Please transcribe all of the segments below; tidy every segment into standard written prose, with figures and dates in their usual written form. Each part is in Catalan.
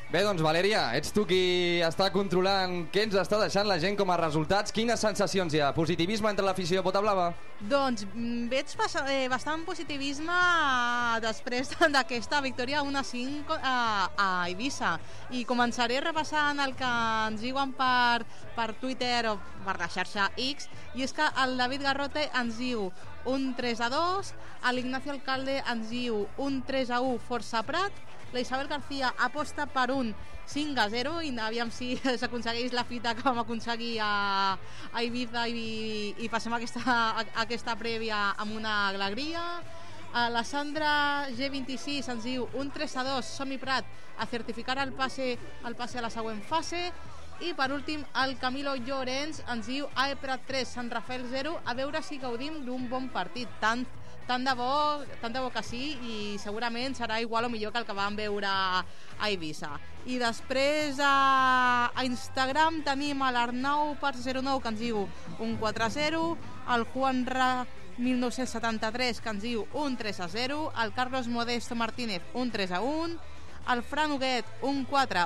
Bé, doncs Valèria, ets tu qui està controlant què ens està deixant la gent com a resultats. Quines sensacions hi ha? Positivisme entre l'afició Potablava? Doncs veig bastant positivisme després d'aquesta victòria 1-5 a Eivissa. I començaré repassant el que ens diuen per Twitter o per la xarxa X, i és que el David Garrote ens diu un 3-2, l'Ignacio Alcalde ens diu un 3-1 Força Prat, la Isabel García aposta per un 5-0 i aviam si s'aconsegueix la fita que vam aconseguir a Ibiza i passem aquesta prèvia amb una alegria. La Sandra G26 ens diu un 3-2 Som-hi Prat a certificar el passe a la següent fase. I per últim el Camilo Llorenç ens diu AE Prat 3 Sant Rafael 0, a veure si gaudim d'un bon partit. Tant de bo que sí, i segurament serà igual o millor que el que vam veure a Eivissa. I després a Instagram tenim l'Arnau Pars09 que ens diu un 4-0, el Juan Ra 1973 que ens diu un 3-0, el Carlos Modesto Martínez un 3-1, el Fran Huguet un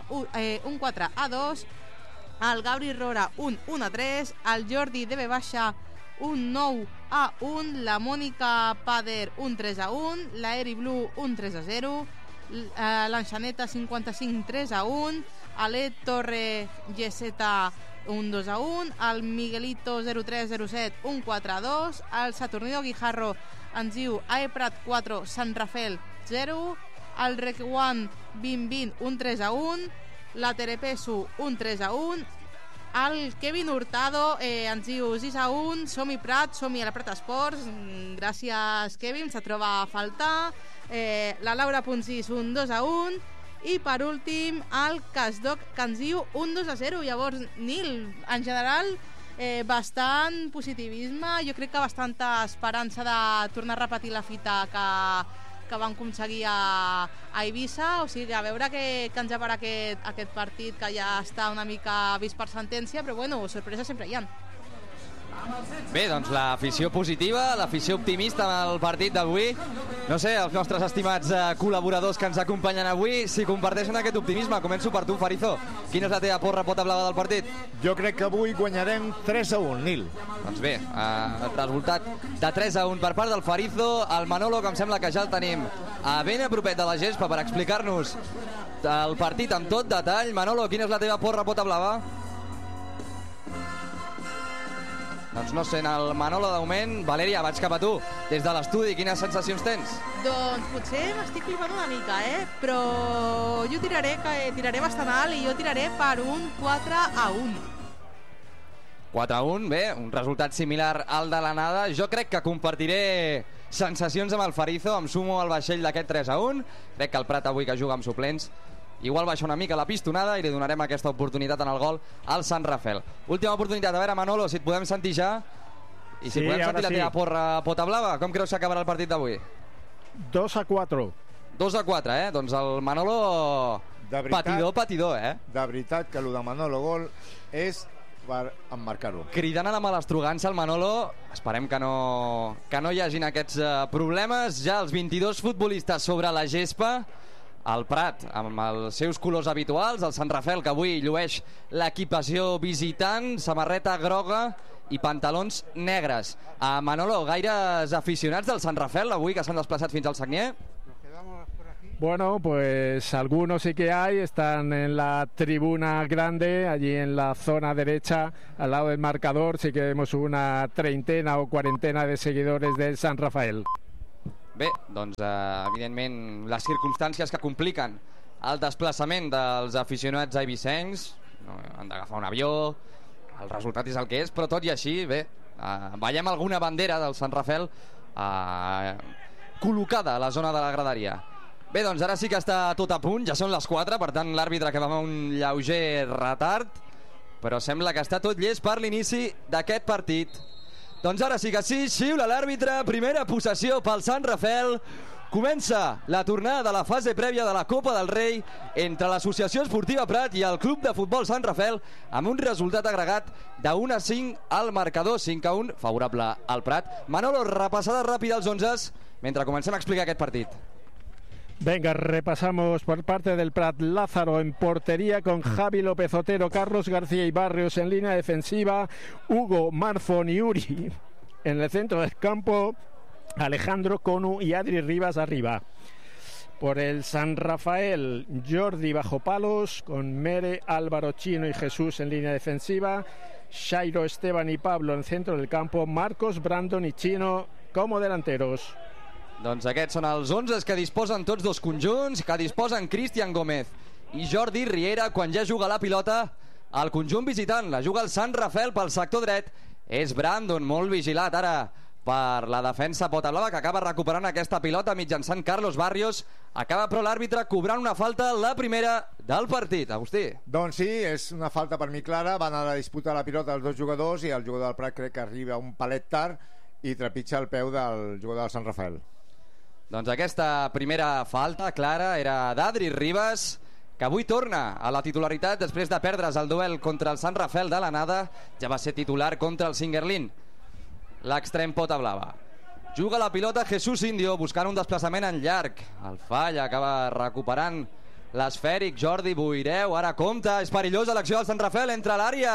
4-2, el Gabri Rora un 1-3, el Jordi DB un 9-1, la Mònica Pader un 3-1, la Eri Blue un 3-0, l'Enxaneta 55 3-1, l'Ed Torre GZ un 2-1, el Miguelito 0307 un 4-2, el Saturnino Guijarro ens diu AE Prat 4 Sant Rafael 0, el Requan 2020 un 3-1, la Terepesu un 3-1, el Kevin Hurtado ens diu 6-1, Som-hi Prat, som-hi a la Prat Esports, gràcies Kevin, se troba a faltar, la Laura Ponsis un 2-1, i per últim el Casdoc que ens diu un 2-0. Llavors, Nil, en general bastant positivisme, jo crec que bastanta esperança de tornar a repetir la fita que vam aconseguir a Eivissa, o sigui, a veure què ens depara aquest partit, que ja està una mica vist per sentència, però bueno, sorpreses sempre hi ha. Bé, doncs l'afició positiva, l'afició optimista amb el partit d'avui. No sé, els nostres estimats col·laboradors que ens acompanyen avui, si comparteixen aquest optimisme. Començo per tu, Farizo. Quina és la teva porra Potablava del partit? Jo crec que avui guanyarem 3-1, Nil. Doncs bé, el resultat de 3-1 per part del Farizo. El Manolo, que em sembla que ja el tenim ben a propet de la gespa per explicar-nos el partit amb tot detall. Manolo, quina és la teva porra Potablava? Doncs no sent el Manolo de moment. Valèria, vaig cap a tu. Des de l'estudi, quines sensacions tens? Doncs potser m'estic flipant una mica, però jo tiraré bastant alt, i jo tiraré per un 4-1. 4-1, bé, un resultat similar al de l'anada. Jo crec que compartiré sensacions amb el Farizo, em sumo al vaixell d'aquest 3-1. Crec que el Prat avui que juga amb suplents igual baixa una mica la pistonada i li donarem aquesta oportunitat en el gol al Sant Rafael. Última oportunitat, a veure Manolo, si et podem sentir ja i si podem sentir la teva porra Potablava. Com creus que acabarà el partit d'avui? 2-4. 2-4, doncs el Manolo patidor, De veritat que el de Manolo gol és per emmarcar-ho. Cridant a la malastrugança el Manolo. Esperem que no hi hagin aquests problemes. Ja els 22 futbolistes sobre la gespa. El Prat amb els seus colors habituals, el Sant Rafael, que avui llueix l'equipació visitant, samarreta groga i pantalons negres. Manolo, gaires aficionats del Sant Rafael avui que s'han desplaçat fins al Sagnier? Bueno, pues algunos sí que hay, están en la tribuna grande, allí en la zona derecha, al lado del marcador, sí que vemos una treintena o cuarentena de seguidores del Sant Rafael. Bé, doncs evidentment les circumstàncies que compliquen el desplaçament dels aficionats eivissencs, han d'agafar un avió, el resultat és el que és, però tot i així, bé, veiem alguna bandera del Sant Rafael col·locada a la zona de la graderia. Bé, doncs ara sí que està tot a punt, ja són les 4, per tant l'àrbitre que va amb un lleuger retard, però sembla que està tot llest per l'inici d'aquest partit. Doncs ara sí que sí, xiula l'àrbitre, primera possessió pel Sant Rafael. Comença la tornada de la fase prèvia de la Copa del Rei entre l'Associació Esportiva Prat i el Club de Futbol Sant Rafael, amb un resultat agregat de 1-5 al marcador, 5-1 favorable al Prat. Manolo, repassada ràpida als 11 mentre comencem a explicar aquest partit. Venga, repasamos por parte del Prat. Lázaro en portería con Javi López Otero, Carlos García y Barrios en línea defensiva, Hugo, Marfon y Uri en el centro del campo, Alejandro, Conu y Adri Rivas arriba. Por el San Rafael, Jordi bajo palos con Mere, Álvaro, Chino y Jesús en línea defensiva, Shairo, Esteban y Pablo en el centro del campo, Marcos, Brandon y Chino como delanteros. Doncs aquests són els 11 que disposen tots dos conjunts, que disposen Cristian Gómez i Jordi Riera quan ja juga la pilota. El conjunt visitant la juga el Sant Rafael pel sector dret. És Brandon, molt vigilat ara per la defensa potablava, que acaba recuperant aquesta pilota mitjançant Carlos Barrios. Acaba però l'àrbitre cobrant una falta, la primera del partit. Agustí. Doncs sí, és una falta per mi clara. Van a la disputa de la pilota els dos jugadors i el jugador del Prat crec que arriba un palet tard i trepitja el peu del jugador del Sant Rafael. Doncs aquesta primera falta clara era d'Adri Rivas, que avui torna a la titularitat després de perdre's el duel contra el Sant Rafael de l'anada. Ja va ser titular contra el Singuerlín, l'extrem pota blava. Juga la pilota Jesús Indio buscant un desplaçament en llarg. El falla, acaba recuperant l'esfèric Jordi Boireu. Ara compta, és perillosa l'acció del Sant Rafael, entra a l'àrea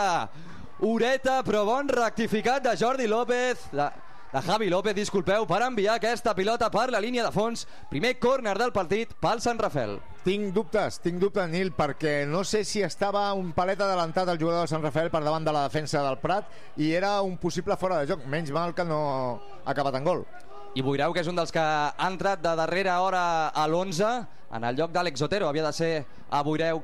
Ureta, però bon rectificat de Jordi López, de Javi López, disculpeu, per enviar aquesta pilota per la línia de fons. Primer córner del partit pel Sant Rafael. Tinc dubtes, Nil, perquè no sé si estava un palet adelantat el jugador del Sant Rafael per davant de la defensa del Prat i era un possible fora de joc. Menys mal que no ha acabat en gol. I Boireu, que és un dels que ha entrat de darrera hora a l'11 en el lloc d'Àlex Otero. Havia de ser Otero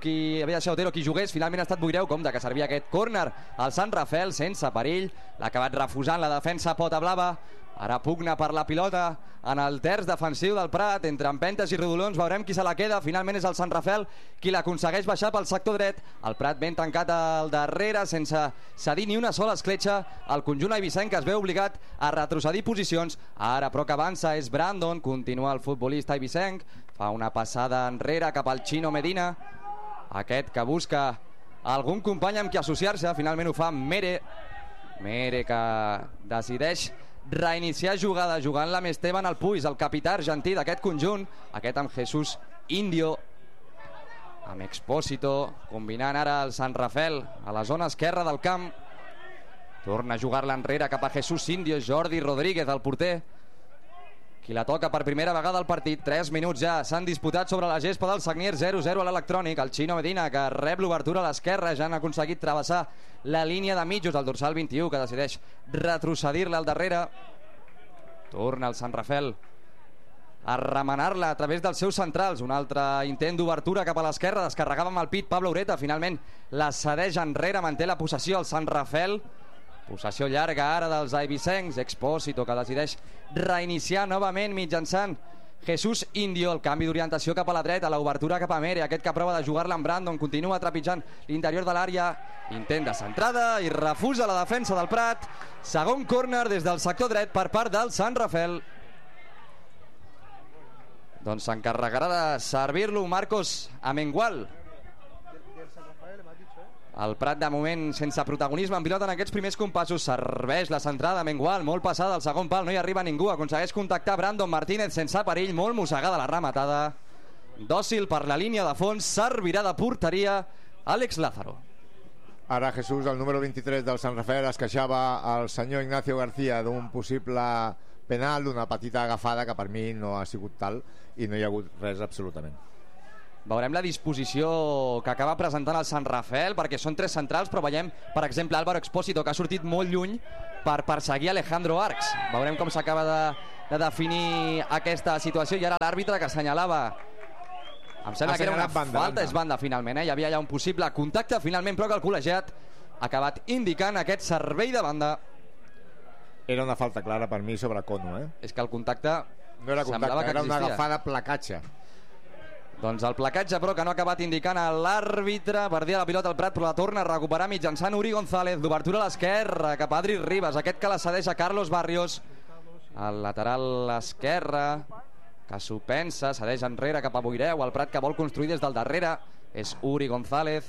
qui jugués, finalment ha estat Boireu, com de que servia aquest córner al Sant Rafael sense perill. L'ha acabat refusant la defensa pota blava. Ara pugna per la pilota en el terç defensiu del Prat, entre empentes i rodolons. Veurem qui se la queda. Finalment és el Sant Rafael qui l'aconsegueix baixar pel sector dret. El Prat ben tancat al darrere sense cedir ni una sola escletxa. El conjunt eivissenc es veu obligat a retrocedir posicions. Ara però que avança és Brandon, continua el futbolista eivissenc, fa una passada enrere cap al Chino Medina, aquest que busca algun company amb qui associar-se. Finalment ho fa Mere, que decideix reiniciar jugada, jugant-la amb Esteban al Puig, el capità argentí d'aquest conjunt, aquest amb Jesús Indio, amb Expósito, combinant ara el Sant Rafael a la zona esquerra del camp. Torna a jugar-la enrere cap a Jesús Indio, Jordi Rodríguez, el porter, qui la toca per primera vegada al partit. 3 minuts ja s'han disputat sobre la gespa del Sagnier, 0-0 a l'electrònic. El Chino Medina, que rep l'obertura a l'esquerra, ja han aconseguit travessar la línia de mitjos, el dorsal 21, que decideix retrocedir-la al darrere. Torna el Sant Rafael a remenar-la a través dels seus centrals. Un altre intent d'obertura cap a l'esquerra, descarregava amb el pit Pablo Ureta, finalment la cedeix enrere, manté la possessió el Sant Rafael. Possessió llarga ara dels eivissencs. Expósito, que decideix reiniciar novament mitjançant Jesús Indio. El canvi d'orientació cap a la dreta, l'obertura cap a Mere, aquest que prova de jugar-la amb Brandon, continua trepitjant l'interior de l'àrea, intent de centrada i refusa la defensa del Prat. Segon córner des del sector dret per part del Sant Rafael. Doncs s'encarregarà de servir-lo Marcos Amengual. El Prat de moment sense protagonisme en pilota en aquests primers compassos. Serveix la centrada Amengual, molt passada al segon pal, no hi arriba ningú. Aconsegueix contactar Brandon Martínez sense perill, molt mossegada la rematada. Dòcil per la línia de fons, servirà de porteria Àlex Lázaro. Ara Jesús, el número 23 del Sant Rafael, es queixava al senyor Ignacio García d'un possible penal, d'una petita agafada que per mi no ha sigut tal i no hi ha hagut res absolutament. Veurem la disposició que acaba presentant el Sant Rafael, perquè són 3 centrals, però veiem, per exemple, Álvaro Expósito, que ha sortit molt lluny per perseguir Alejandro Arcs. Veurem com s'acaba de definir aquesta situació. I ara l'àrbitre que assenyalava, em sembla que era una falta, és banda finalment, Hi havia ja un possible contacte finalment, però que el col·legiat ha acabat indicant aquest servei de banda. Era una falta clara per mi sobre Conu, És que el contacte no era contacte, era una agafada placatge. Doncs el placatge, però, que no ha acabat indicant a l'àrbitre per dir a la pilota al Prat, però la torna a recuperar mitjançant Uri González. D'obertura a l'esquerra cap a Adri Rivas, aquest que la cedeix a Carlos Barrios, al lateral esquerra, que s'ho pensa, cedeix enrere cap a Boireu. El Prat que vol construir des del darrere és Uri González,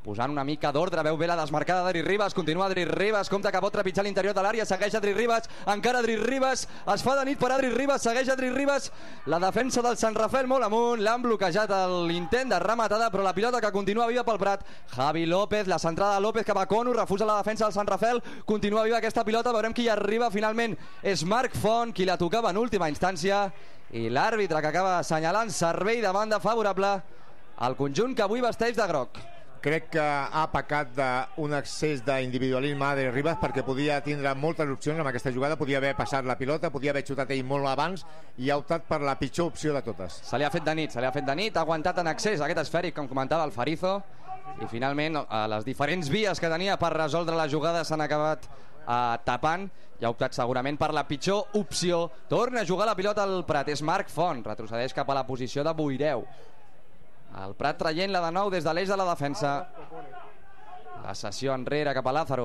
posant una mica d'ordre, veu bé la desmarcada d'Adri Ribas, continua Adri Ribas, compte que pot trepitjar l'interior de l'àrea, segueix Adri Ribas, encara Adri Ribas, es fa de nit per Adri Ribas, segueix Adri Ribas, la defensa del Sant Rafel molt amunt, l'han bloquejat l'intent de rematada, però la pilota que continua viva pel Prat, Javi López, la centrada de López cap a Conu, refusa la defensa del Sant Rafel, continua viva aquesta pilota, veurem qui hi arriba finalment, és Marc Font, qui la tocava en última instància, i l'àrbitre que acaba assenyalant servei de banda favorable al conjunt que avui vesteix de groc. Crec que ha pecat d'un excés d'individualisme Adri Ribas, perquè podia tindre moltes opcions amb aquesta jugada, podia haver passat la pilota, podia haver xutat ell molt abans i ha optat per la pitjor opció de totes. Se li ha fet de nit, ha aguantat en excés aquest esfèric, com comentava el Farizo, i finalment les diferents vies que tenia per resoldre la jugada s'han acabat tapant i ha optat segurament per la pitjor opció. Torna a jugar la pilota al Prat, és Marc Font, retrocedeix cap a la posició de Boireu. El Prat traient-la de nou des de l'eix de la defensa. La cessió enrere cap a Lázaro.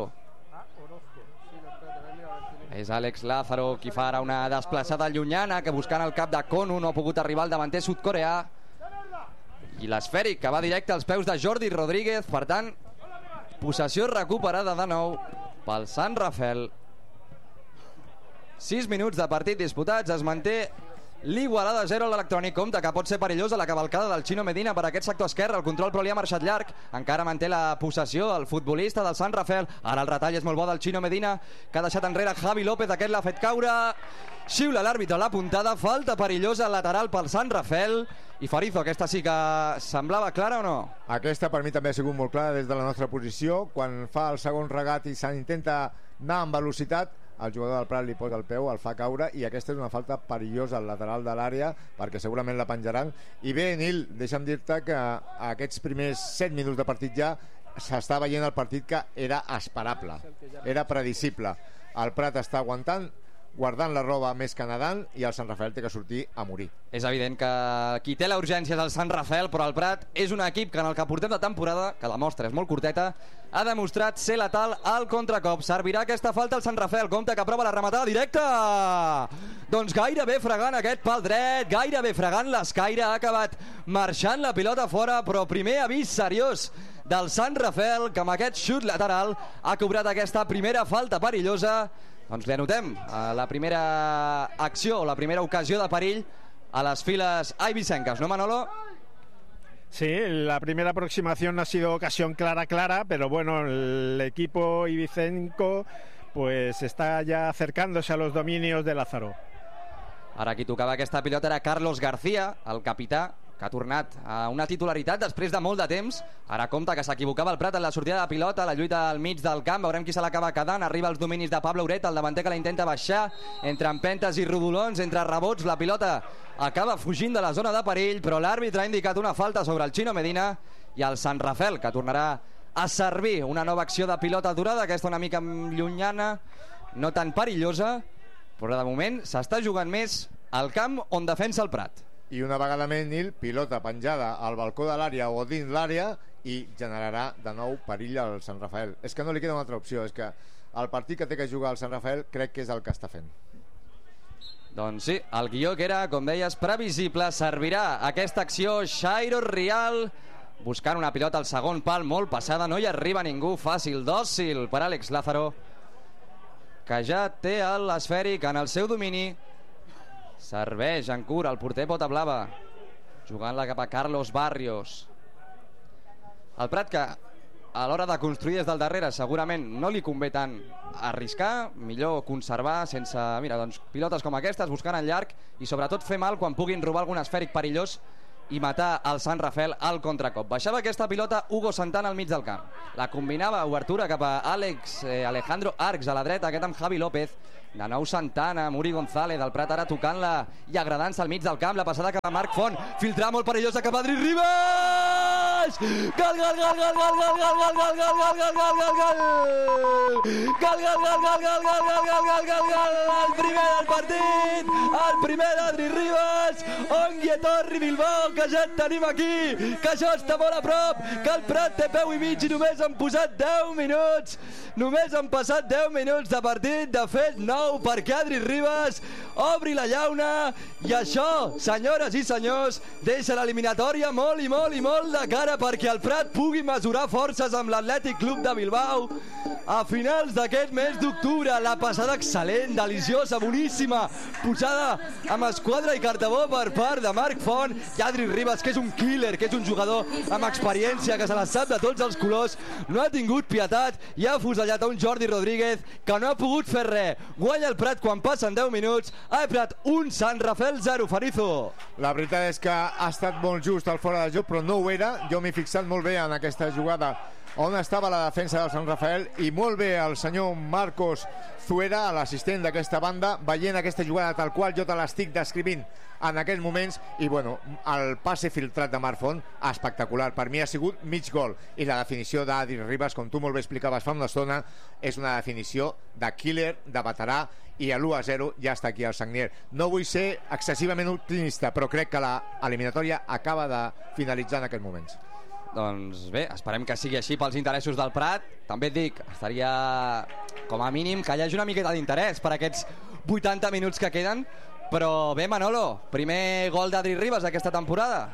És Àlex Lázaro qui fa ara una desplaçada llunyana, que buscant el cap de Conu no ha pogut arribar al davanter sud-coreà. I l'esfèric que va directe als peus de Jordi Rodríguez. Per tant, possessió recuperada de nou pel Sant Rafel. 6 minuts de partit disputats, es manté l'igualada 0 a l'Electrònic. Compte que pot ser perillosa la cavalcada del Chino Medina per aquest sector esquerre, el control però li ha marxat llarg, encara manté la possessió el futbolista del Sant Rafel. Ara el retall és molt bo del Chino Medina, que ha deixat enrere Javi López, aquest l'ha fet caure, xiula l'àrbitre a la puntada, falta perillosa lateral pel Sant Rafel. I Farizo, aquesta sí que semblava clara o no? Aquesta per mi també ha sigut molt clara des de la nostra posició. Quan fa el segon regat i s'intenta anar amb velocitat, el jugador del Prat li posa el peu, el fa caure, i aquesta és una falta perillosa al lateral de l'àrea, perquè segurament la penjaran. I bé, Nil, deixa'm dir-te que aquests primers 7 minuts de partit ja s'està veient el partit que era esperable, era previsible. El Prat està aguantant, guardant la roba més que nedant, i el Sant Rafel té que sortir a morir. És evident que qui té la urgència és el Sant Rafel, però el Prat és un equip que en el que portem de temporada, que la mostra és molt curteta, ha demostrat ser letal al contracop. Servirà aquesta falta al Sant Rafel, compte que prova la rematada directa, doncs gairebé fregant aquest pal dret, gairebé fregant l'escaire, ha acabat marxant la pilota fora, però primer avís seriós del Sant Rafel, que amb aquest xut lateral ha cobrat aquesta primera falta perillosa. Doncs li anotem la primera acció, la primera ocasió de perill a las filas aivicenques, ¿no, Manolo? Sí, la primera aproximación ha sido ocasión clara, pero bueno, el equipo ibicenco pues está ya acercándose a los dominios de Lázaro. Ara qui tocava aquesta pilota era Carlos García, el capità, que ha tornat a una titularitat després de molt de temps. Ara compta que s'equivocava el Prat en la sortida de pilota, la lluita al mig del camp, veurem qui se l'acaba quedant. Arriba als dominis de Pablo Uret, el davanter que la intenta baixar, entre empentes i rodolons, entre rebots, la pilota acaba fugint de la zona de perill, però l'àrbitre ha indicat una falta sobre el Chino Medina i el Sant Rafel, que tornarà a servir una nova acció de pilota durada, aquesta una mica llunyana, no tan perillosa, però de moment s'està jugant més al camp on defensa el Prat. I una vegada més, Nil, pilota penjada al balcó de l'àrea o dins l'àrea, i generarà de nou perill al Sant Rafel. És que no li queda una altra opció, és que el partit que té que jugar el Sant Rafel crec que és el que està fent. Doncs sí, el guió que era, com deies, previsible. Servirà aquesta acció Xairo Rial, buscant una pilota al segon pal, molt passada, no hi arriba ningú, fàcil, dòcil per Àlex Lázaro, que ja té l'esfèric en el seu domini. Serveix en cura el porter Bota Blava, jugant-la cap a Carlos Barrios. El Prat, que a l'hora de construir des del darrere segurament no li convé tant arriscar, millor conservar sense, mira, doncs, pilotes com aquestes, buscant en llarg, i sobretot fer mal quan puguin robar algun esfèric perillós i matar el Sant Rafel al contracop. Baixava aquesta pilota Hugo Santana al mig del camp, la combinava, obertura cap a Alejandro Arcs a la dreta, aquest amb Javi López. De nou Santana, Muri González, el Prat ara tocant-la i agradant-se al mig del camp, la passada cap a Marc Font, filtrada molt perillosa cap a Adri Ribas! Gol, gol, gol, gol, gol, gol, gol, gol, gol, gol, gol, gol, gol, gol, gol! Gol, gol, gol, gol, gol, gol, gol, gol, gol, gol, gol! El primer del partit, el primer d'Adri Ribas, Onguie Torri Bilbao, que ja et tenim aquí, que això està molt a prop, que el Prat té peu i mig i només han posat 10 minuts, només han passat 10 minuts de partit, de fet 9, perquè Adri Ribas obri la llauna, i això, senyores i senyors, deixa l'eliminatòria molt i molt i molt de cara perquè el Prat pugui mesurar forces amb l'Atlètic Club de Bilbao a finals d'aquest mes d'octubre. La passada excel·lent, deliciosa, boníssima, posada amb esquadra i cartabó per part de Marc Font i Adri Ribas, que és un killer, que és un jugador amb experiència, que se la sap de tots els colors. No ha tingut pietat i ha afusellat a un Jordi Rodríguez que no ha pogut fer res. Guanya el Prat quan passen 10 minuts. Prat 1, Sant Rafel 0, Farizo. La veritat és que ha estat molt just el fora de joc, però no ho era. Jo m'he fixat molt bé en aquesta jugada on estava la defensa del Sant Rafel, i molt bé el senyor Marcos Zuera, l'assistent d'aquesta banda, veient aquesta jugada tal qual jo te l'estic descrivint en aquests moments. I bueno, el passe filtrat de Marc Font, espectacular. Per mi ha sigut mig gol, i la definició d'Adri Ribas, com tu molt bé explicaves fa una estona, és una definició de killer, de veterà, i a l'1-0 ja està aquí el Sagnier. No vull ser excessivament optimista, però crec que l'eliminatòria acaba de finalitzar en aquests moments. Doncs bé, esperem que sigui així pels interessos del Prat. També et dic, estaria com a mínim que hi hagi una miqueta d'interès per aquests 80 minuts que queden. Però bé, Manolo, primer gol d'Adri Ribas aquesta temporada.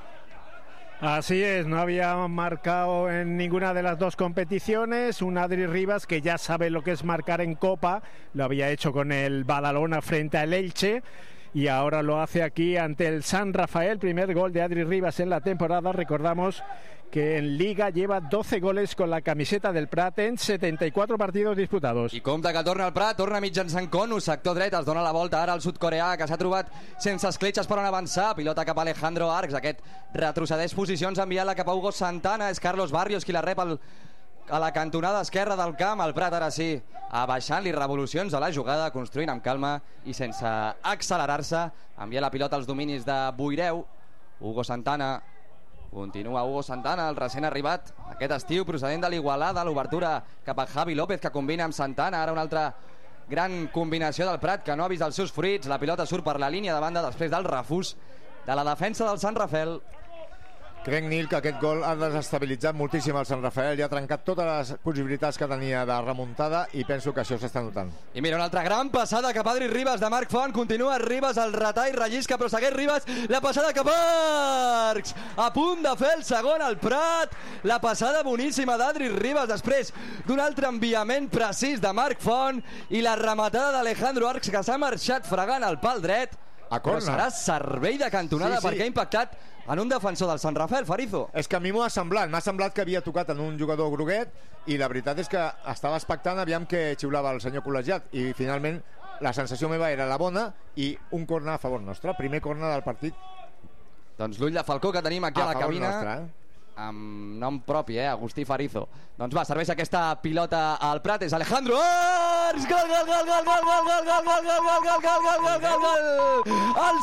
Así es, no había marcado en ninguna de las dos competiciones. Un Adri Ribas que ya sabe lo que es marcar en Copa, lo había hecho con el Badalona frente al Elche y ahora lo hace aquí ante el San Rafael. Primer gol de Adri Ribas en la temporada. Recordamos que en Liga lleva 12 goles con la camiseta del Prat en 74 partidos disputados. I compte que torna el Prat, torna mitjançant Konu, sector dret, es dona la volta ara al sud-coreà, que s'ha trobat sense escletxes per on avançar. Pilota cap a Alejandro Arcs, aquest retrocedeix posicions, enviant-la cap a Hugo Santana. És Carlos Barrios qui la rep a la cantonada esquerra del camp. El Prat ara sí, abaixant-li revolucions a la jugada, construint amb calma i sense accelerar-se. Envia la pilota als dominis de Boireu. Hugo Santana. Continua Hugo Santana, el recent arribat aquest estiu procedent de l'Igualada. L'obertura cap a Javi López, que combina amb Santana. Ara una altra gran combinació del Prat que no ha vist els seus fruits. La pilota surt per la línia de banda després del refús de la defensa del Sant Rafel. Crec, Nil, que aquest gol ha desestabilitzat moltíssim el Sant Rafael i ha trencat totes les possibilitats que tenia de remuntada, i penso que això s'està notant. I mira, una altra gran passada cap a Adri Ribas de Marc Font. Continua Ribas, el retall rellisca, però segueix Ribas. La passada cap a Arcs, a punt de fer el segon al Prat. La passada boníssima d'Adri Ribas després d'un altre enviament precís de Marc Font, i la rematada d'Alejandro Arcs, que s'ha marxat fregant el pal dret. Però serà servei de cantonada, sí. Perquè ha impactat en un defensor del Sant Rafel, Farizo. És que a mi m'ha semblat que havia tocat en un jugador groguet, i la veritat és que estava expectant aviam què xiulava el senyor col·legiat, i finalment la sensació meva era la bona, i un córner a favor nostre, primer córner del partit. Doncs l'ull de Falcó que tenim aquí a la cabina nostre, amb nom propi, Agustí Farizo. Doncs va, serveix aquesta pilota al Prat, és Alejandro Arcs! Gol, gol, gol, gol, gol, gol, gol, gol, gol, gol, gol, gol, gol, gol, gol, gol, gol! El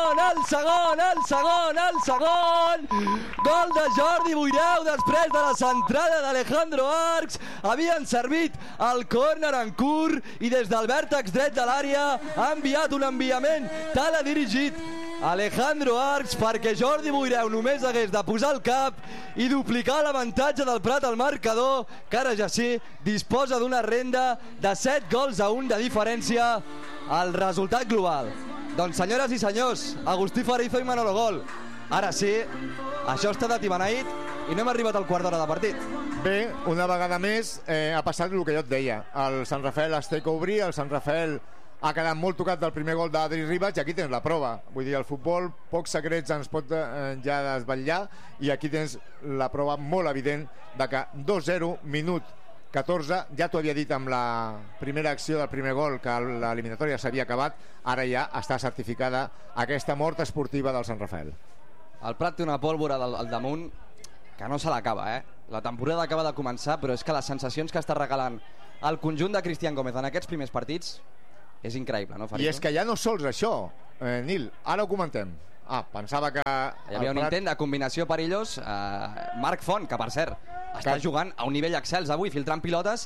segon! Gol de Jordi Boireu després de la centrada d'Alejandro Arcs. Havien servit el córner en curt, i des del vèrtex dret de l'àrea ha enviat un enviament teledirigit Alejandro Arcs perquè Jordi Boireu només hagués de posar el cap i duplicar l'avantatge del Prat al marcador, que ara ja sí disposa d'una renda de 7-1 de diferència al resultat global. Doncs senyores i senyors, Agustí Farizo i Manolo Gol, ara sí, això està de tibeneït i no hem arribat al quart d'hora de partit. Bé, una vegada més ha passat el que jo et deia. El Sant Rafel es té que obrir, el Sant Rafel ha quedat molt tocat del primer gol d'Adri Ribas, i aquí tens la prova. Vull dir, el futbol, pocs secrets ens pot ja desvetllar, i aquí tens la prova molt evident de que 2-0, minut 14, ja t'ho havia dit amb la primera acció del primer gol, que l'eliminatòria s'havia acabat. Ara ja està certificada aquesta mort esportiva del Sant Rafael. El Prat té una pólvora al damunt que no se l'acaba, La temporada acaba de començar, però és que les sensacions que està regalant el conjunt de Cristian Gómez en aquests primers partits és increïble, no, Farizo? I és que ja no sols això, Nil, ara ho comentem. Pensava que... Hi havia un intent de combinació perillós. Marc Font, que per cert està jugant a un nivell excels avui, filtrant pilotes,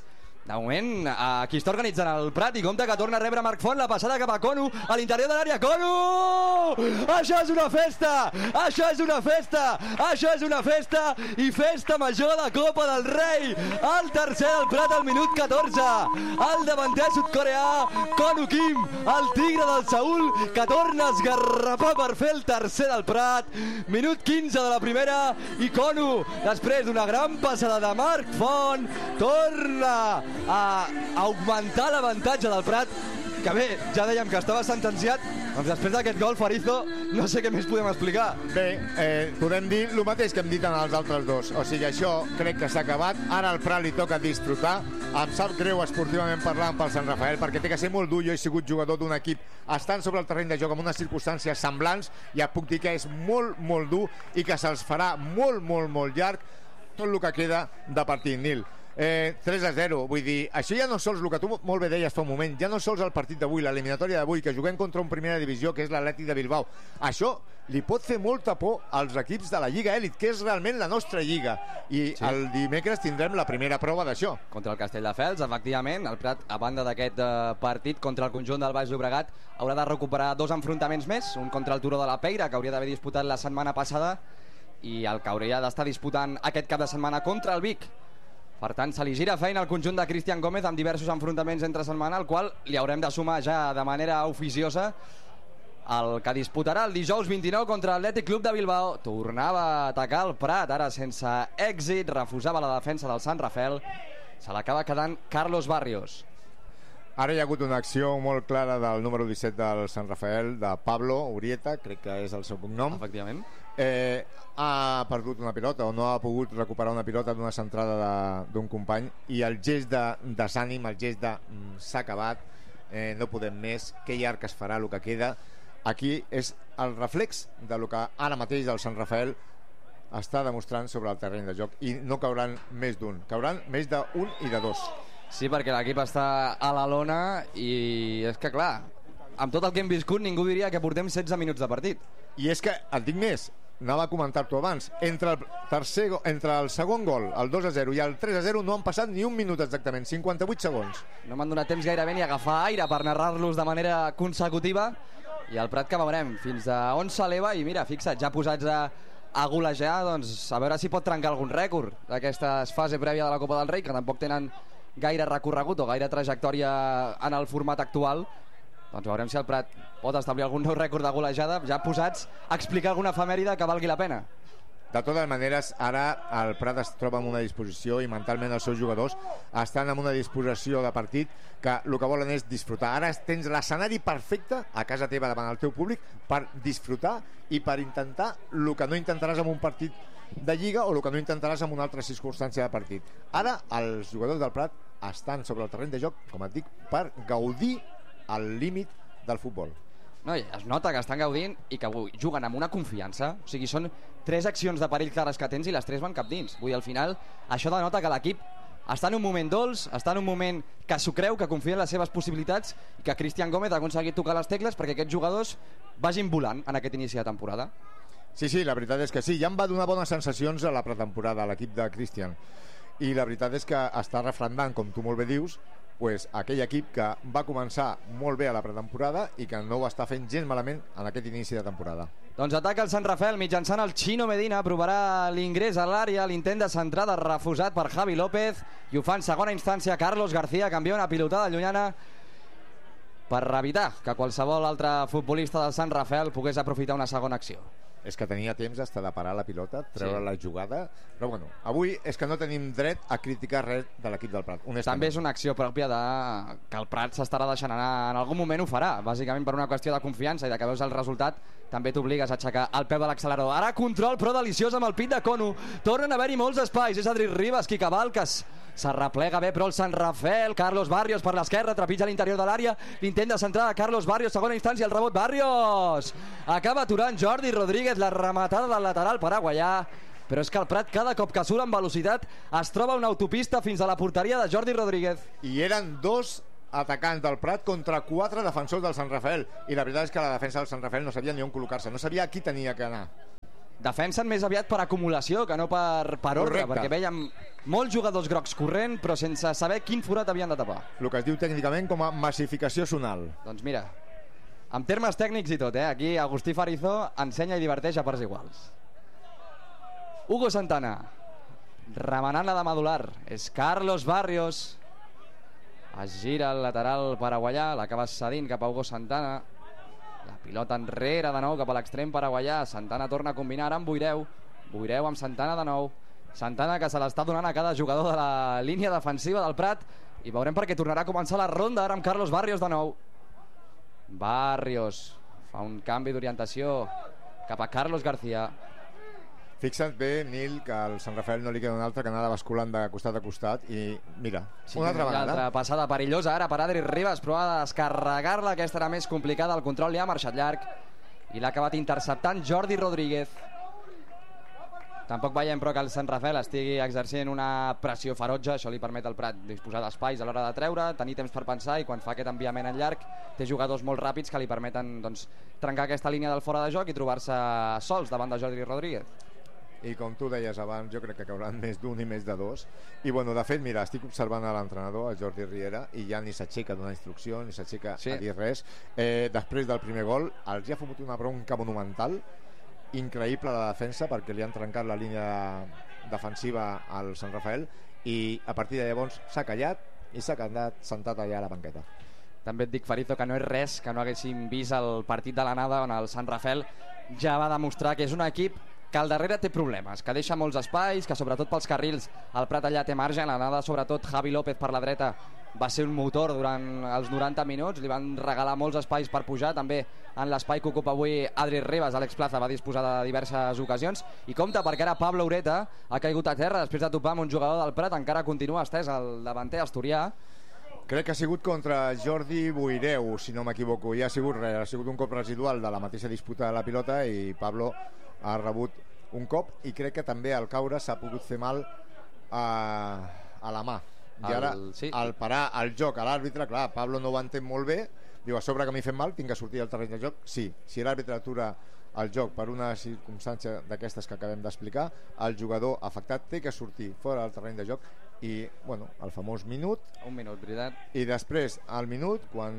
De moment, aquí està organitzant el Prat i compta que torna a rebre Marc Font, la passada cap a Conu, a l'interior de l'àrea. Conu! Això és una festa! Això és una festa! Això és una festa! I festa major de Copa del Rei! El tercer del Prat al minut 14. El davanter sud-coreà, Konu Kim, el tigre del Seül, que torna a esgarrapar per fer el tercer del Prat. Minut 15 de la primera i Konu, després d'una gran passada de Marc Font, torna a augmentar l'avantatge del Prat, que bé, ja dèiem que estava sentenciat, doncs després d'aquest gol, Farizo, no sé què més podem explicar. Bé, podem dir el mateix que hem dit en els altres dos, o sigui, això crec que s'ha acabat, ara al Prat li toca disfrutar, em sap greu esportivament parlant pel Sant Rafael, perquè té que ser molt dur, jo he sigut jugador d'un equip estant sobre el terreny de joc amb unes circumstàncies semblants, ja puc dir que és molt, molt dur i que se'ls farà molt, molt, molt llarg tot el que queda de partit, Nil. 3-0, vull dir, això ja no sols el que tu molt bé deies fa un moment, ja no sols el partit d'avui, l'eliminatòria d'avui, que juguem contra un primera divisió que és l'Atlètic de Bilbao, això li pot fer molta por als equips de la Lliga Elit, que és realment la nostra lliga, i sí, el dimecres tindrem la primera prova d'això. Contra el Castelldefels, efectivament, el Prat, a banda d'aquest partit contra el conjunt del Baix Llobregat, haurà de recuperar 2 enfrontaments més, un contra el Turó de la Peira, que hauria d'haver disputat la setmana passada, i el que hauria d'estar disputant aquest cap de setmana contra el Vic. Per tant, se li gira feina al conjunt de Cristian Gómez amb diversos enfrontaments entre setmana, al qual li haurem de sumar ja de manera oficiosa el que disputarà el dijous 29 contra l'Atlètic Club de Bilbao. Tornava a atacar el Prat, ara sense èxit, refusava la defensa del Sant Rafael, se l'acaba quedant Carlos Barrios. Ara hi ha hagut una acció molt clara del número 17 del Sant Rafael, de Pablo Urieta, crec que és el seu cognom. Efectivament. Ha perdut una pilota o no ha pogut recuperar una pilota d'una centrada d'un company, i el gest de desànim, el gest de s'ha acabat, no podem més, que llarg es farà el que queda, aquí és el reflex de lo que ara mateix el Sant Rafael està demostrant sobre el terreny de joc, i no cauran més d'un, cauran més d'un i de dos. Sí, perquè l'equip està a la lona i és que clar, amb tot el que hem viscut ningú diria que portem 16 minuts de partit. I és que et dic més, anava a comentar-t'ho abans, entre el segon gol, el 2-0 i el 3-0 no han passat ni un minut exactament, 58 segons. No m'han donat temps gairebé ni a agafar aire per narrar-los de manera consecutiva, i el Prat que veurem fins a on s'eleva, i mira, fixa't, ja posats a golejar, doncs a veure si pot trencar algun rècord d'aquesta fase prèvia de la Copa del Rei, que tampoc tenen gaire recorregut o gaire trajectòria en el format actual. Doncs veurem si el Prat pot establir algun nou rècord de golejada, ja posats a explicar alguna efemèride que valgui la pena. De totes maneres, ara el Prat es troba en una disposició, i mentalment els seus jugadors estan en una disposició de partit que el que volen és disfrutar. Ara tens l'escenari perfecte a casa teva davant el teu públic per disfrutar i per intentar el que no intentaràs en un partit de Lliga o el que no intentaràs en una altra circumstància de partit. Ara els jugadors del Prat estan sobre el terreny de joc, com et dic, per gaudir al límit del futbol. No, es nota que estan gaudint i que juguen amb una confiança. O sigui, són 3 accions de perill clares que tens i les 3 van cap dins. Vull dir, al final, això denota que l'equip està en un moment dolç, està en un moment que s'ho creu, que confia en les seves possibilitats, i que Cristian Gómez ha aconseguit tocar les tecles perquè aquests jugadors vagin volant en aquest inici de temporada. Sí, la veritat és que sí, ja em va donar bones sensacions a la pretemporada l'equip de Cristian, i la veritat és que està refrendant, com tu molt bé dius, pues, aquell equip que va començar molt bé a la pretemporada i que no ho està fent gens malament en aquest inici de temporada. Doncs ataca el Sant Rafael mitjançant el Chino Medina, provarà l'ingrés a l'àrea, l'intent de centrada refusat per Javi López, i ho fa en segona instància Carlos García, canvia una pilotada llunyana per evitar que qualsevol altre futbolista del Sant Rafael pogués aprofitar una segona acció. És que tenia temps hasta de parar la pilota, treure la jugada, però bueno, avui és que no tenim dret a criticar res de l'equip del Prat, honestament. També és una acció pròpia de que el Prat s'estarà deixant anar, en algun moment ho farà, bàsicament per una qüestió de confiança, i de que veus el resultat també t'obligues a aixecar el peu de l'accelerador. Ara control però deliciós amb el pit de Konu, tornen a haver-hi molts espais, és Adri Ribas qui cavalques, s'arreplega bé però el Sant Rafael, Carlos Barrios per l'esquerra, trepitja a l'interior de l'àrea, l'intent de centrada de Carlos Barrios, segona instància, el rebot Barrios, acaba aturant Jordi Rodríguez, la rematada del lateral paraguaià, però és que el Prat cada cop que surt amb velocitat es troba una autopista fins a la porteria de Jordi Rodríguez. I eren 2 atacants del Prat contra 4 defensors del Sant Rafael, i la veritat és que la defensa del Sant Rafael no sabia ni on col·locar-se, no sabia a qui tenia que anar. Defensen més aviat per acumulació que no per ordre, perquè veiem molts jugadors grocs corrent, però sense saber quin forat havien de tapar. El que es diu tècnicament com a massificació zonal. Doncs mira, en termes tècnics i tot, aquí Agustí Farizó ensenya i diverteix a parts iguals. Hugo Santana, remenant la de medular, és Carlos Barrios. Es gira el lateral paraguaià, l'acaba cedint cap a Hugo Santana. La pilota enrere de nou cap a l'extrem paraguaià. Santana torna a combinar amb Boireu. Boireu amb Santana de nou. Santana que se l'està donant a cada jugador de la línia defensiva del Prat. I veurem perquè tornarà a començar la ronda ara amb Carlos Barrios de nou. Barrios fa un canvi d'orientació cap a Carlos García. Fixa't bé, Nil, que al Sant Rafael no li queda un altre que anar basculant de costat a costat i mira, una altra vegada. Una altra passada perillosa ara per Adri Ribas, prova de descarregar-la, aquesta era més complicada, el control li ha marxat llarg i l'ha acabat interceptant Jordi Rodríguez. Tampoc veiem però que el Sant Rafael estigui exercint una pressió ferotge, això li permet al Prat disposar d'espais a l'hora de treure, tenir temps per pensar, i quan fa aquest enviament en llarg té jugadors molt ràpids que li permeten trencar aquesta línia del fora de joc i trobar-se sols davant de Jordi Rodríguez. I com tu deies abans, jo crec que cauran més d'un i més de dos. I bueno, de fet, mira, estic observant a l'entrenador, el Jordi Riera, i ja ni s'aixeca a donar instrucció, ni s'aixeca a dir res. Després del primer gol, els ha fotut una bronca monumental, increïble la defensa, perquè li han trencat la línia defensiva al Sant Rafael, i a partir de llavors s'ha callat i s'ha quedat sentat allà a la banqueta. També et dic, Farizo, que no és res que no haguéssim vist el partit de l'anada on el Sant Rafael ja va demostrar que és un equip que al darrere té problemes, que deixa molts espais, que sobretot pels carrils el Prat allà té marge. En l'anada sobretot Javi López per la dreta va ser un motor durant els 90 minuts, li van regalar molts espais per pujar, també en l'espai que ocupa avui Adri Ribas, Àlex Plaza va disposar de diverses ocasions, i compte perquè ara Pablo Ureta ha caigut a terra després de topar amb un jugador del Prat, encara continua estès el davanter asturià. Crec que ha sigut contra Jordi Boireu, si no m'equivoco, i ha sigut res, ha sigut un cop residual de la mateixa disputa de la pilota i Pablo ha rebut un cop, i crec que també al caure s'ha pogut fer mal a la mà. I ara, al parar el joc a l'àrbitre, clar, Pablo no ho entén molt bé, diu, a sobre que m'hi fem mal, tinc que sortir al terreny de joc. Sí, si l'àrbitre atura el joc per una circumstància d'aquestes que acabem d'explicar, el jugador afectat té que sortir fora del terreny de joc i, bueno, el famós minut. Un minut, veritat. I després, al minut, quan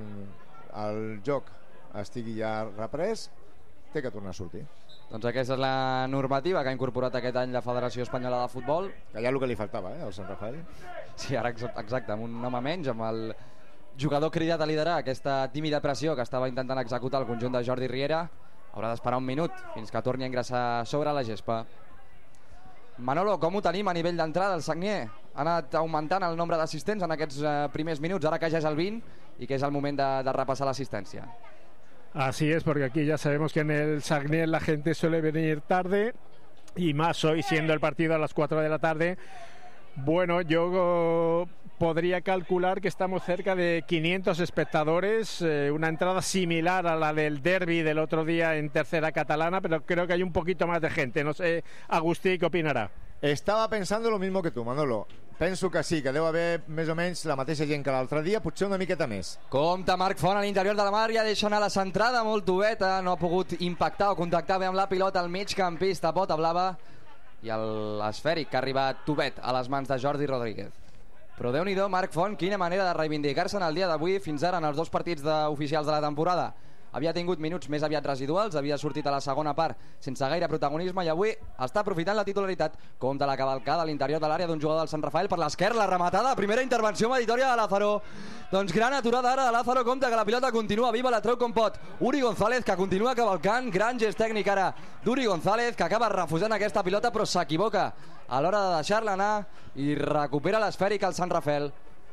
el joc estigui ja reprès, té que tornar a sortir. Doncs aquesta és la normativa que ha incorporat aquest any la Federació Espanyola de Futbol. Allà el que li faltava, al Sant Rafael. Sí, ara exacte, amb un home menys, amb el jugador cridat a liderar aquesta tímida pressió que estava intentant executar el conjunt de Jordi Riera. Haurà d'esperar un minut fins que torni a ingressar sobre la gespa. Manolo, com ho tenim a nivell d'entrada? El Sagnier ha anat augmentant el nombre d'assistents en aquests primers minuts, ara que ja és el 20 i que és el moment de repassar l'assistència. Así es, porque aquí ya sabemos que en el Sagnier la gente suele venir tarde, y más hoy siendo el partido a las 4 de la tarde. Bueno, yo podría calcular que estamos cerca de 500 espectadores, una entrada similar a la del derbi del otro día en tercera catalana, pero creo que hay un poquito más de gente. No sé, Agustí, ¿qué opinará? Estava pensando lo mismo que tu, Manolo. Penso que sí, que deu haver més o menys la mateixa gent que l'altre dia, potser una miqueta més. Compte Marc Font a l'interior de la Mària, deixa anar la centrada molt tubeta, no ha pogut impactar o contactar bé amb la pilota al migcampista, pota blava, i l'esfèric que ha arribat tubet a les mans de Jordi Rodríguez. Però Déu-n'hi-do, Marc Font, quina manera de reivindicar-se en el dia d'avui, fins ara en els dos partits oficials de la temporada. Havia tingut minuts més aviat residuals, havia sortit a la segona part sense gaire protagonisme i avui està aprofitant la titularitat. Compte la cavalcada a l'interior de l'àrea d'un jugador del Sant Rafael per l'esquerra, la rematada, primera intervenció meditòria de Lázaro. Doncs gran aturada ara de Lázaro, compte que la pilota continua viva, la treu com pot Uri González, que continua cavalcant, gran gest tècnic ara d'Uri González, que acaba refusant aquesta pilota però s'equivoca a l'hora de deixar-la anar i recupera l'esfèric al Sant Rafael.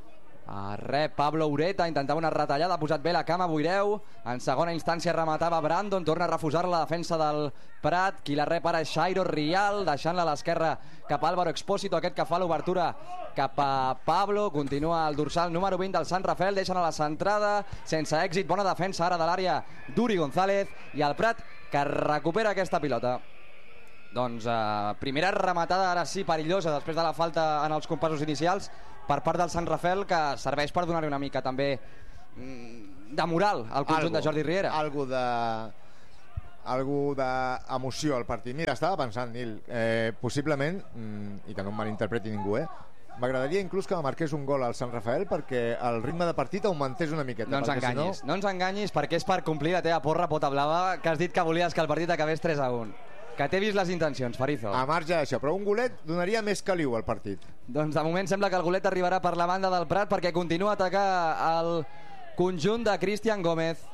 Rep Pablo Ureta, intentava una retallada, ha posat bé la cama Boireu, en segona instància rematava Brandon, torna a refusar la defensa del Prat, qui la rep ara és Xairo Rial, deixant-la a l'esquerra cap a Álvaro Expósito, aquest que fa l'obertura cap a Pablo, continua el dorsal número 20 del Sant Rafael, deixen a la centrada, sense èxit, bona defensa ara de l'àrea d'Uri González, i el Prat que recupera aquesta pilota. Doncs primera rematada ara sí perillosa després de la falta en els compassos inicials per part del Sant Rafael, que serveix per donar-li una mica també de moral al conjunt de Jordi Riera. Algo de algú d'emoció al partit. Mira, estava pensant, Nil, possiblement, i que no em malinterpreti ningú, m'agradaria inclús que marqués un gol al Sant Rafael perquè el ritme de partit augmentés una miqueta. No ens enganyis, perquè és per complir la teva porra pota blava, que has dit que volies que el partit acabés 3-1. Que t'he vist les intencions, Farizo. A marge d'això, però un golet donaria més caliu al partit. Doncs de moment sembla que el golet arribarà per la banda del Prat perquè continua a atacar el conjunt de Cristian Gómez.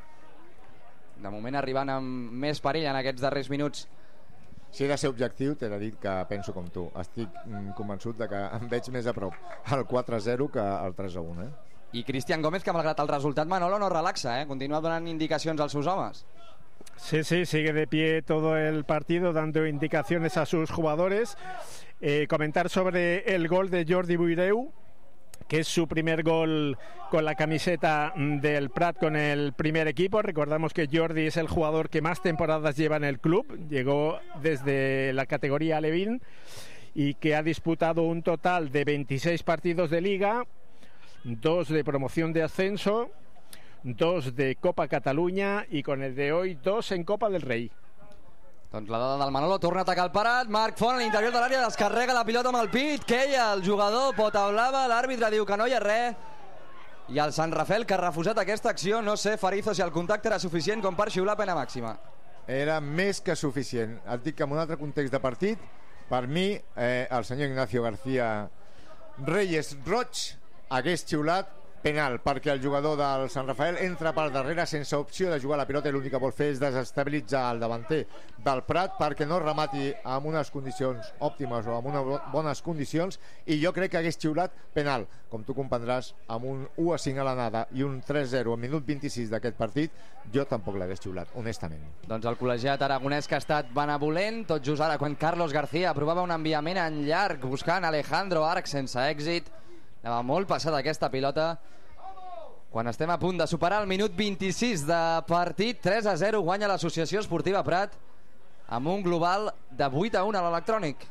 De moment arribant amb més perill en aquests darrers minuts. Si he de ser objectiu, t'he de dir que penso com tu. Estic convençut de que em veig més a prop al 4-0 que al 3-1. I Cristian Gómez, que malgrat el resultat, Manolo, no relaxa, continua donant indicacions als seus homes. Sí, sigue de pie todo el partido dando indicaciones a sus jugadores. Comentar sobre el gol de Jordi Buireu, que es su primer gol con la camiseta del Prat con el primer equipo. Recordamos que Jordi es el jugador que más temporadas lleva en el club, llegó desde la categoría Alevín y que ha disputado un total de 26 partidos de Liga, 2 de promoción de ascenso, 2 de Copa Catalunya i con el de hoy 2 en Copa del Rei. Doncs la dada del Manolo, torna a atacar el Prat, Marc Font a l'interior de l'àrea, descarrega la pilota amb el pit, queia el jugador, pota blava, l'àrbitre diu que no hi ha res, i el Sant Rafael, que ha refusat aquesta acció, no sé, Farizo, si el contacte era suficient com per xiular pena màxima. Era més que suficient. Et dic que en un altre context de partit, per mi, el senyor Ignacio García Reyes Roig hagués xiulat penal, perquè el jugador del Sant Rafael entra per darrere sense opció de jugar la pilota i l'únic que vol fer és desestabilitzar el davanter del Prat perquè no remati en unes condicions òptimes o en unes bones condicions, i jo crec que hagués xiulat penal. Com tu comprendràs, amb un 1-5 a l'anada i un 3-0 al minut 26 d'aquest partit, jo tampoc l'hagués xiulat, honestament. Doncs el col·legiat aragonès, que ha estat benevolent, tot just ara quan Carlos García provava un enviament en llarg buscant Alejandro Arc sense èxit. Anava molt passada aquesta pilota. Quan estem a punt de superar el minut 26 de partit, 3-0 guanya l'Associació Esportiva Prat amb un global de 8-1 a l'electrònic.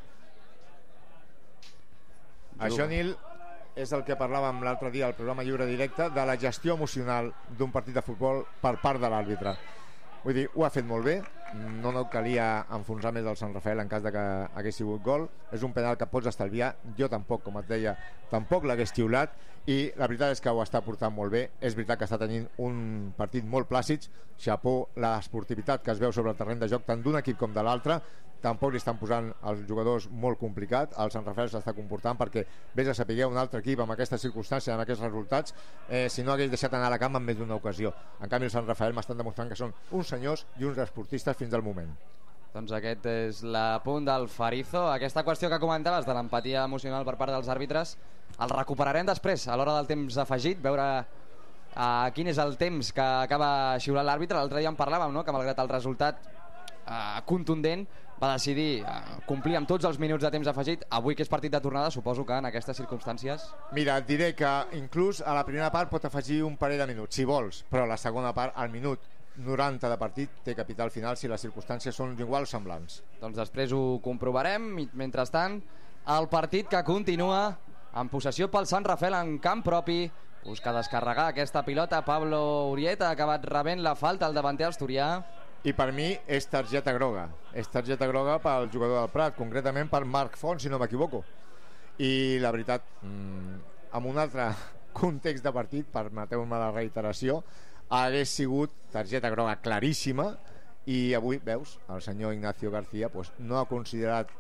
Això, Nil, és el que parlàvem l'altre dia al programa Lliure Directe, de la gestió emocional d'un partit de futbol per part de l'àrbitre. Vull dir, ho ha fet molt bé, no calia enfonsar més el Sant Rafael en cas de que hagués sigut gol. És un penal que pots estalviar, jo tampoc, com et deia, tampoc l'hagués xiulat, i la veritat és que ho està portant molt bé. És veritat que està tenint un partit molt plàcid, xapó l'esportivitat que es veu sobre el terreny de joc tant d'un equip com de l'altre. Tampoc li estan posant els jugadors molt complicat. El Sant Rafael s'està comportant, perquè vés a saber un altre equip amb aquestes circumstàncies, amb aquests resultats, si no hagués deixat anar a la camp en més d'una ocasió. En canvi el Sant Rafael m'estan demostrant que són uns senyors i uns esportistes fins al moment. Doncs aquest és l'apunt del Farizo. Aquesta qüestió que comentaves de l'empatia emocional per part dels àrbitres el recuperarem després, a l'hora del temps afegit, veure quin és el temps que acaba xiulant l'àrbitre. L'altre dia en parlàvem, no?, que malgrat el resultat contundent va decidir complir amb tots els minuts de temps afegit. Avui, que és partit de tornada, suposo que en aquestes circumstàncies... Mira, et diré que inclús a la primera part pot afegir un parell de minuts, si vols, però a la segona part, al minut 90 de partit, té capital final si les circumstàncies són iguals o semblants. Doncs després ho comprovarem. Mentrestant, el partit que continua en possessió pel Sant Rafael en camp propi. Busca descarregar aquesta pilota. Pablo Urieta ha acabat rebent la falta al davanter asturià. I per mi és targeta groga. És targeta groga pel jugador del Prat, concretament per Marc Font, si no m'equivoco. I la veritat, en un altre context de partit, permeteu-me la reiteració, hagués sigut targeta groga claríssima, i avui, veus, el senyor Ignacio García no ha considerat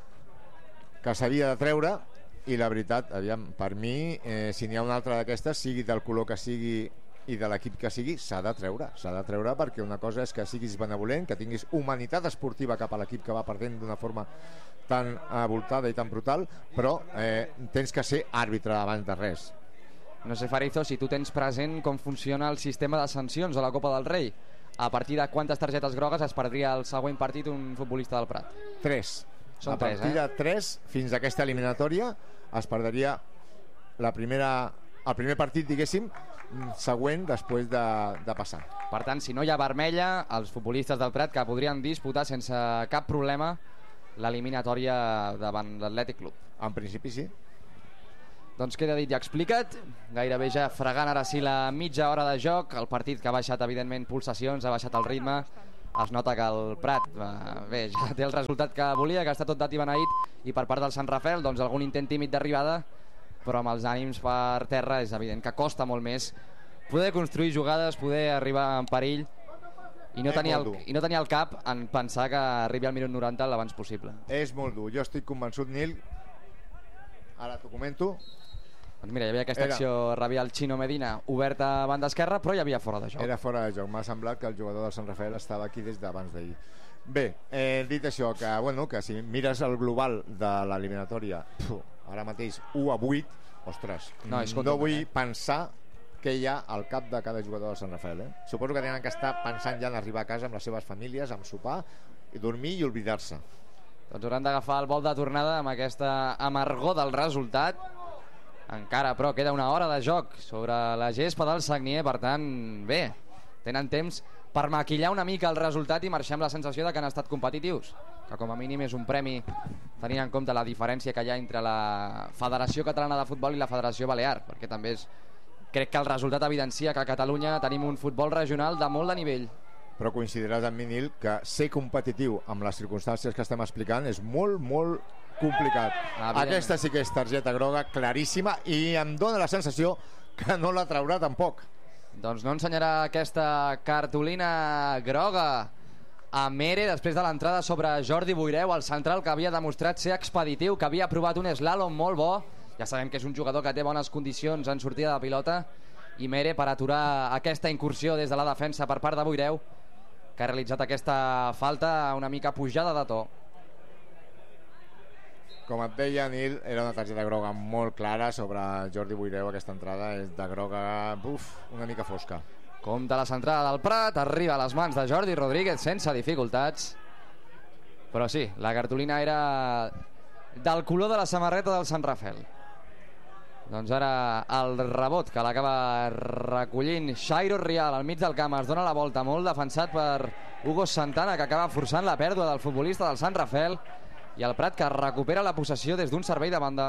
que s'havia de treure, i la veritat, aviam, per mi, si n'hi ha una altra d'aquestes, sigui del color que sigui i de l'equip que sigui, s'ha de treure, perquè una cosa és que siguis benevolent, que tinguis humanitat esportiva cap a l'equip que va perdent d'una forma tan avoltada i tan brutal, però tens que ser àrbitre abans de res. No sé, Farizo, si tu tens present com funciona el sistema de sancions a la Copa del Rei. A partir de quantes targetes grogues es perdria el següent partit un futbolista del Prat? 3. Són 3, a partir de 3 fins a aquesta eliminatòria es perdria el primer partit, diguéssim, següent després de passar. Per tant, si no hi ha vermella, els futbolistes del Prat que podrien disputar sense cap problema l'eliminatòria davant l'Atlètic Club. En principi sí. Doncs queda dit i explicat, gairebé ja fregant ara sí la mitja hora de joc, el partit que ha baixat evidentment pulsacions, ha baixat el ritme, es nota que el Prat bé, ja té el resultat que volia, que està tot dat i beneït, i per part del Sant Rafel doncs algun intent tímid d'arribada, però amb els ànims per terra és evident que costa molt més poder construir jugades, poder arribar en perill i no tenir el cap en pensar que arribi al minut 90 l'abans possible. És molt dur, jo estic convençut, Nil, ara t'ho comento. Doncs mira, hi havia aquesta acció, rebia el Chino Medina oberta a banda esquerra, però hi havia fora de joc. Era fora de joc, m'ha semblat que el jugador del Sant Rafael estava aquí des d'abans d'ahir. Bé, dit això, que si mires el global de l'eliminatòria, ara mateix 1-8, ostres, no vull pensar què hi ha al cap de cada jugador del Sant Rafael. Suposo que tenen que estar pensant ja en arribar a casa amb les seves famílies, amb sopar, i dormir i oblidar-se. Doncs hauran d'agafar el vol de tornada amb aquesta amargor del resultat. Encara, però, queda una hora de joc sobre la gespa del Sagnier, per tant, bé, tenen temps per maquillar una mica el resultat i marxar amb la sensació de que han estat competitius, que com a mínim és un premi tenint en compte la diferència que hi ha entre la Federació Catalana de Futbol i la Federació Balear, perquè també crec que el resultat evidencia que a Catalunya tenim un futbol regional de molt de nivell. Però coincidiràs amb mi, Nil, que ser competitiu amb les circumstàncies que estem explicant és molt, molt complicat. Aquesta sí que és targeta groga claríssima i em dóna la sensació que no la traurà tampoc. Doncs no ensenyarà aquesta cartolina groga a Mere després de l'entrada sobre Jordi Boireu, el central que havia demostrat ser expeditiu, que havia provat un slalom molt bo. Ja sabem que és un jugador que té bones condicions en sortida de pilota, i Mere per aturar aquesta incursió des de la defensa per part de Boireu, que ha realitzat aquesta falta una mica pujada de to. Com et deia, Nil, era una targeta groga molt clara sobre Jordi Boireu. Aquesta entrada és de groga una mica fosca. Compte la centrada del Prat, arriba a les mans de Jordi Rodríguez sense dificultats, però sí, la cartolina era del color de la samarreta del Sant Rafel. Doncs ara el rebot que l'acaba recollint Xairo Rial al mig del camp, es dona la volta, molt defensat per Hugo Santana, que acaba forçant la pèrdua del futbolista del Sant Rafel, i el Prat que recupera la possessió des d'un servei de banda.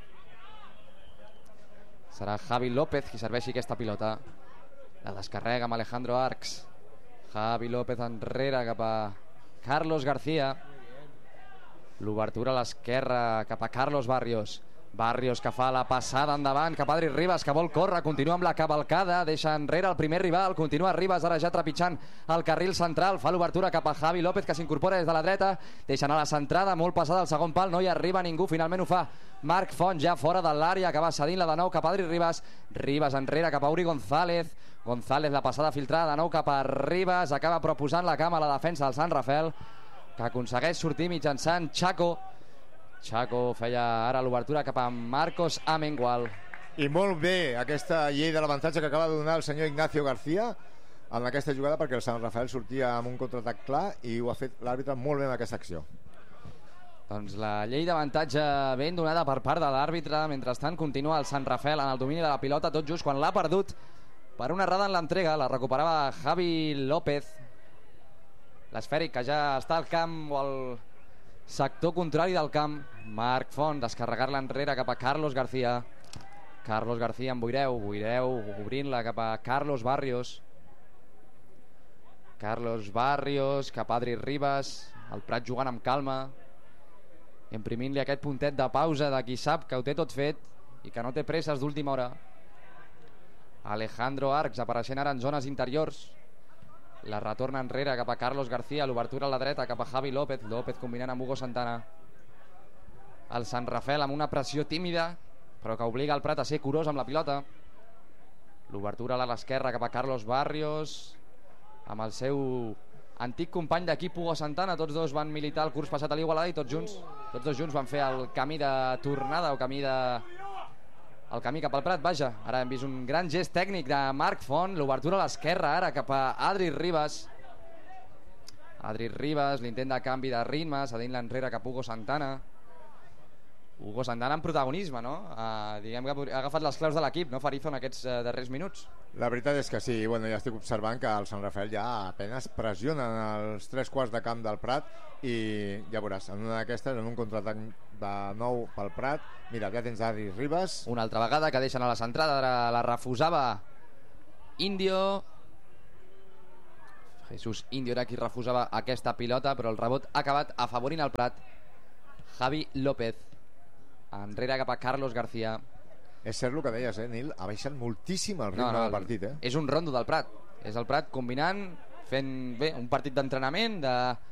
Serà Javi López qui serveixi aquesta pilota, la descarrega amb Alejandro Arcs. Javi López enrere cap a Carlos García, l'obertura a l'esquerra cap a Carlos Barrios. Barrios que fa la passada endavant cap a Adri Ribas, que vol córrer, continua amb la cavalcada, deixa enrere el primer rival, continua Ribas ara ja trepitjant el carril central, fa l'obertura cap a Javi López, que s'incorpora des de la dreta, deixa anar la centrada molt passada al segon pal, no hi arriba ningú, finalment ho fa Marc Font ja fora de l'àrea, que va cedint-la de nou cap a Adri Ribas. Ribas enrere cap a Uri González, la passada filtrada de nou cap a Ribas, acaba proposant la cama a la defensa del Sant Rafel, que aconsegueix sortir mitjançant Chaco feia ara l'obertura cap a Marcos Amengual. I molt bé aquesta llei de l'avantatge que acaba de donar el senyor Ignacio García en aquesta jugada, perquè el Sant Rafel sortia amb un contraatac clar i ho ha fet l'àrbitre molt bé en aquesta acció. Doncs la llei d'avantatge ben donada per part de l'àrbitre. Mentrestant continua el Sant Rafel en el domini de la pilota, tot just quan l'ha perdut per una errada en l'entrega. La recuperava Javi López, l'esfèric que ja està al camp o al sector contrari del camp. Marc Font, descarregar-la enrere cap a Carlos García. Carlos García amb Boireu obrint-la cap a Carlos Barrios. Cap a Adri Ribas. El Prat jugant amb calma, imprimint-li aquest puntet de pausa de qui sap que ho té tot fet i que no té presses d'última hora. Alejandro Arcs apareixent ara en zones interiors, la retorna enrere cap a Carlos García, l'obertura a la dreta cap a Javi López combinant amb Hugo Santana. El Sant Rafel amb una pressió tímida però que obliga el Prat a ser curós amb la pilota. L'obertura a l'esquerra cap a Carlos Barrios amb el seu antic company d'equip Hugo Santana. Tots dos van militar el curs passat a l'Igualada i tots dos junts van fer el camí de tornada o el camí cap al Prat, vaja. Ara hem vist un gran gest tècnic de Marc Font, l'obertura a l'esquerra ara cap a Adri Ribas, l'intent de canvi de ritme, cedint-la enrere cap a Hugo Santana amb protagonisme, no? Diguem que ha agafat les claus de l'equip, no, Farizo, en aquests darrers minuts. La veritat és que sí, bueno, ja estic observant que el Sant Rafel ja apenas pressiona els 3/4 de camp del Prat i ja veuràs, en una d'aquestes, en un contraatac de nou pel Prat, mira, ja tens Adri Ribas. Una altra vegada que deixen a la centrada, la refusava Indio. Jesús Indio era qui refusava aquesta pilota, però el rebot ha acabat afavorint el Prat. Javi López enrere cap a Carlos García. És cert el que deies, Nil, ha baixat moltíssim el ritme del partit. És un rondo del Prat. És el Prat combinant, fent bé un partit d'entrenament, de